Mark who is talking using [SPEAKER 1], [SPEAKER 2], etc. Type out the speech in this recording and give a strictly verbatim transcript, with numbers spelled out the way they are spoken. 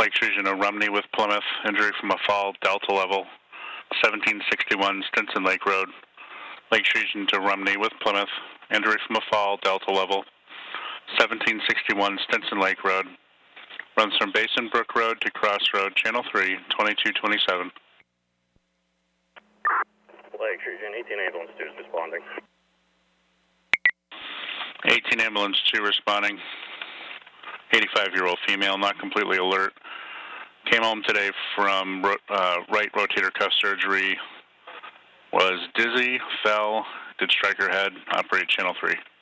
[SPEAKER 1] Lake Sturgeon to Rumney with Plymouth. Injury from a fall, Delta level. seventeen sixty-one Stinson Lake Road. Lake Sturgeon to Rumney with Plymouth. Injury from a fall, Delta level. seventeen sixty-one Stinson Lake Road. Runs from Basin Brook Road to Cross Road, Channel three, twenty-two twenty-seven.
[SPEAKER 2] Lake Sturgeon, eighteen Ambulance two is responding.
[SPEAKER 1] eighteen Ambulance two responding. eighty-five-year-old female, not completely alert. Came home today from uh, right rotator cuff surgery. Was dizzy, fell, did strike her head, operated Channel three.